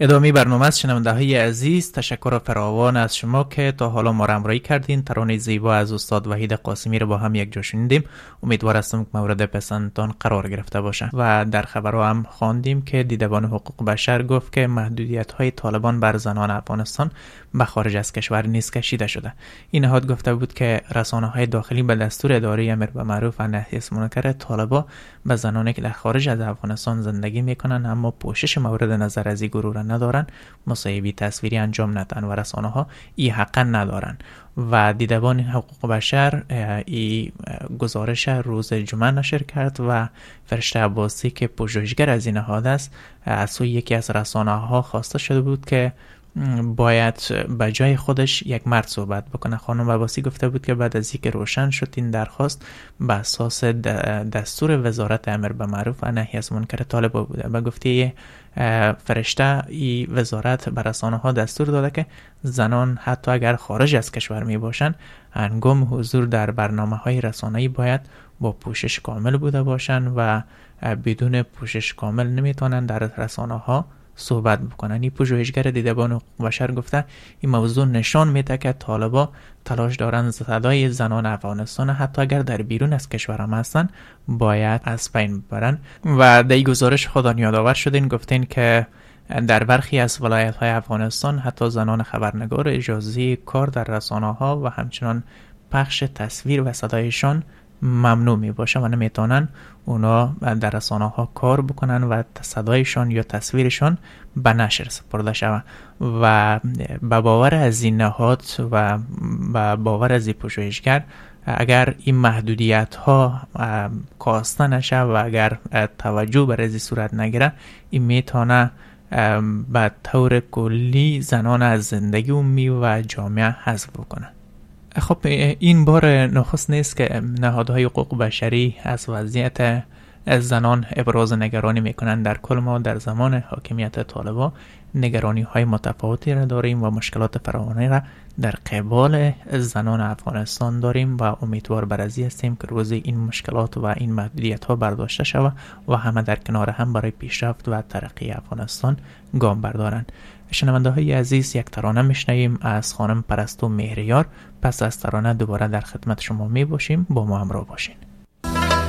ادامه برنامه است. شنونده های عزیز، تشکر فراوان از شما که تا حالا ما را همراهی کردین. ترانه زیبا از استاد وحید قاسمی را با هم یک جا شنیدیم. امیدوار هستم که مورد پسندتان قرار گرفته باشه. و در خبرها هم خواندیم که دیدبان حقوق بشر گفت که محدودیت های طالبان بر زنان افغانستان به خارج از کشور نیز کشیده شده. این نهاد گفته بود که رسانه های داخلی به دستور اداره امر به معروف و نهی از منکر طالبان به زنانی که در خارج از افغانستان زندگی میکنن اما پوشش مورد نظر از این گروه را ندارن مصاحبه تصویری انجام ندن و رسانه ها این حق ندارن. و دیدبان حقوق بشر این گزارش روز جمعه نشر کرد و فرشته عباسی که پژوهشگر از این نهاد است از سوی یکی از رسانه ها خواسته شده بود که باید به جای خودش یک مرد صحبت بکنه. خانم عباسی گفته بود که بعد از اینکه روشن شد این درخواست به اساس دستور وزارت امر به معروف و نهی از منکر طالبان بوده. به گفته فرشته این وزارت به رسانه ها دستور داده که زنان حتی اگر خارج از کشور می باشند هنگام حضور در برنامه های رسانه‌ای باید با پوشش کامل بوده باشند و بدون پوشش کامل نمیتونن در رسانه ها صحبت بکنن. این پژوهشگر دیدبان حقوق بشر گفته این موضوع نشان میده که طالبان تلاش دارن صدای زنان افغانستان حتی اگر در بیرون از کشور هم هستن باید از بین ببرن. و در این گزارش خودان یادآور شدین گفتین که در برخی از ولایت های افغانستان حتی زنان خبرنگار اجازه کار در رسانه ها و همچنان پخش تصویر و صدایشان ممنوع می باشه و نمیتونن اونا در رسانه ها کار بکنن و صدایشان یا تصویرشان به نشر سپرده شود. و به باور از این نهاد و به باور از این پژوهشگر اگر این محدودیت ها کاسته نشه و اگر توجه بر از صورت نگیره این میتونه به طور کلی زنان از زندگی عمومی و جامعه حذف بکنه. خب این بار نخست نیست که نهادهای حقوق بشری از وضعیت زنان ابراز نگرانی میکنند. در کل ما در زمان حاکمیت طالبان نگرانی های متفاوتی را داریم و مشکلات فراوانی را در قبال زنان افغانستان داریم و امیدوار بر از این هستیم که روز این مشکلات و این محدودیت ها برداشته شود و همه در کنار هم برای پیشرفت و ترقی افغانستان گام بردارند. شنونده های عزیز، یک ترانه میشنویم از خانم پرستو مهریار. پس از ترانه دوباره در خدمت شما می باشیم. با ما همراه باشین.